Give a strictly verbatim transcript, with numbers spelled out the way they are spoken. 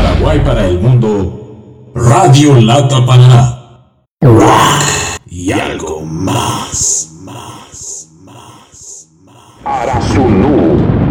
Paraguay para el mundo, Radio Lata Paraná. Y algo más, más, más, más. Para su